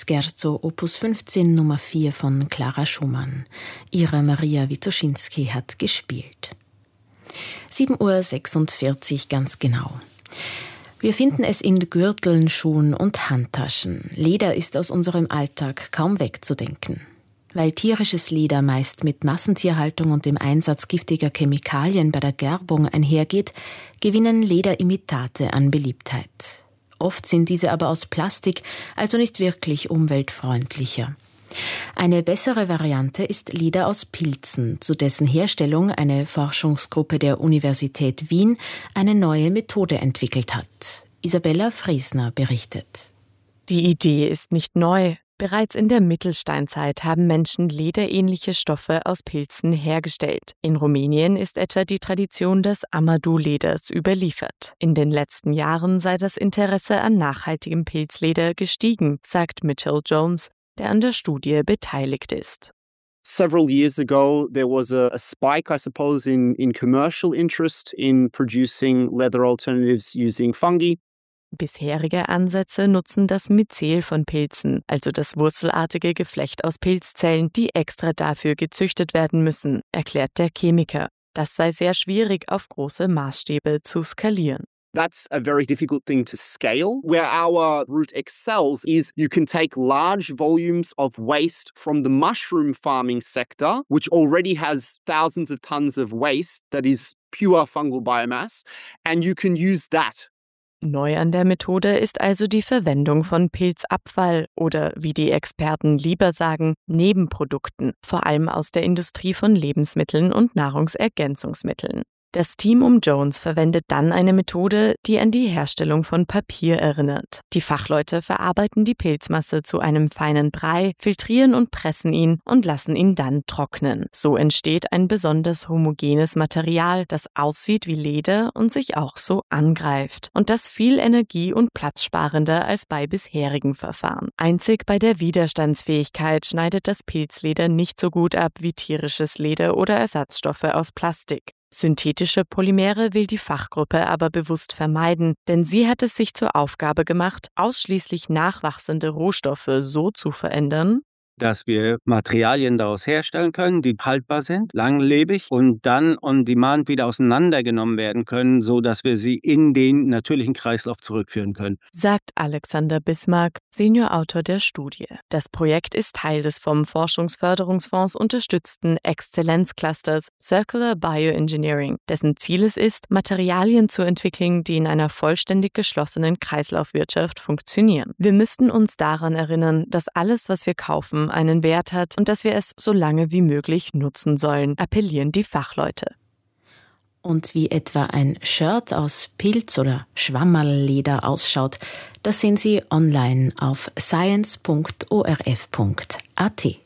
Scherzo Opus 15 Nummer 4 von Clara Schumann. Ira Maria Witoschinski hat gespielt. 7:46 Uhr ganz genau. Wir finden es in Gürteln, Schuhen und Handtaschen. Leder ist aus unserem Alltag kaum wegzudenken. Weil tierisches Leder meist mit Massentierhaltung und dem Einsatz giftiger Chemikalien bei der Gerbung einhergeht, gewinnen Lederimitate an Beliebtheit. Oft sind diese aber aus Plastik, also nicht wirklich umweltfreundlicher. Eine bessere Variante ist Leder aus Pilzen, zu dessen Herstellung eine Forschungsgruppe der Universität Wien eine neue Methode entwickelt hat. Isabella Friesner berichtet. Die Idee ist nicht neu. Bereits in der Mittelsteinzeit haben Menschen lederähnliche Stoffe aus Pilzen hergestellt. In Rumänien ist etwa die Tradition des Amadou-Leders überliefert. In den letzten Jahren sei das Interesse an nachhaltigem Pilzleder gestiegen, sagt Mitchell Jones, der an der Studie beteiligt ist. Several years ago, there was a spike, I suppose, in commercial interest in producing leather alternatives using fungi. Bisherige Ansätze nutzen das Myzel von Pilzen, also das wurzelartige Geflecht aus Pilzzellen, die extra dafür gezüchtet werden müssen, erklärt der Chemiker. Das sei sehr schwierig auf große Maßstäbe zu skalieren. That's a very difficult thing to scale. Where our route excels is you can take large volumes of waste from the mushroom farming sector, which already has thousands of tons of waste that is pure fungal biomass, and you can use that. Neu an der Methode ist also die Verwendung von Pilzabfall oder, wie die Experten lieber sagen, Nebenprodukten, vor allem aus der Industrie von Lebensmitteln und Nahrungsergänzungsmitteln. Das Team um Jones verwendet dann eine Methode, die an die Herstellung von Papier erinnert. Die Fachleute verarbeiten die Pilzmasse zu einem feinen Brei, filtrieren und pressen ihn und lassen ihn dann trocknen. So entsteht ein besonders homogenes Material, das aussieht wie Leder und sich auch so angreift. Und das viel energie- und platzsparender als bei bisherigen Verfahren. Einzig bei der Widerstandsfähigkeit schneidet das Pilzleder nicht so gut ab wie tierisches Leder oder Ersatzstoffe aus Plastik. Synthetische Polymere will die Fachgruppe aber bewusst vermeiden, denn sie hat es sich zur Aufgabe gemacht, ausschließlich nachwachsende Rohstoffe so zu verändern, dass wir Materialien daraus herstellen können, die haltbar sind, langlebig und dann on demand wieder auseinandergenommen werden können, so dass wir sie in den natürlichen Kreislauf zurückführen können. Sagt Alexander Bismarck, Seniorautor der Studie. Das Projekt ist Teil des vom Forschungsförderungsfonds unterstützten Exzellenzclusters Circular Bioengineering, dessen Ziel es ist, Materialien zu entwickeln, die in einer vollständig geschlossenen Kreislaufwirtschaft funktionieren. Wir müssten uns daran erinnern, dass alles, was wir kaufen, einen Wert hat und dass wir es so lange wie möglich nutzen sollen, appellieren die Fachleute. Und wie etwa ein Shirt aus Pilz- oder Schwammerleder ausschaut, das sehen Sie online auf science.orf.at.